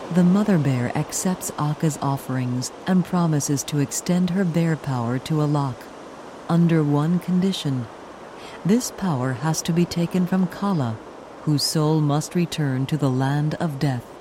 The mother bear accepts Akka's offerings and promises to extend her bear power to Alak, under one condition. This power has to be taken from Kala, whose soul must return to the land of death.